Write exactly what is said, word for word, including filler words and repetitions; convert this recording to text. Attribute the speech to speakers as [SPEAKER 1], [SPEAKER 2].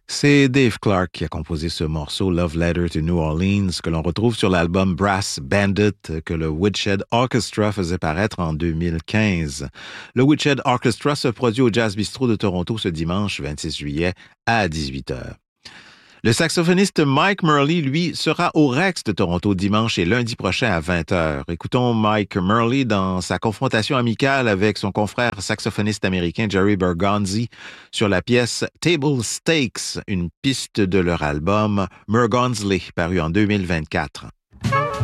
[SPEAKER 1] C'est Dave Clark qui a composé ce morceau Love Letter to New Orleans que l'on retrouve sur l'album Brass Bandit que le Woodshed Orchestra faisait paraître en deux mille quinze. Le Woodshed Orchestra se produit au Jazz Bistro de Toronto ce dimanche vingt-six juillet à dix-huit heures. Le saxophoniste Mike Murley, lui, sera au Rex de Toronto dimanche et lundi prochain à vingt heures. Écoutons Mike Murley dans sa confrontation amicale avec son confrère saxophoniste américain Jerry Bergonzi sur la pièce Table Stakes, une piste de leur album Mergonsley, paru en deux mille vingt-quatre.